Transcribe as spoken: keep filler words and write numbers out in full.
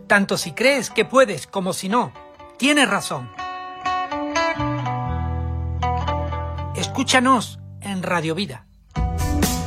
tanto si crees que puedes como si no. Tienes razón. Escúchanos en Radio Vida.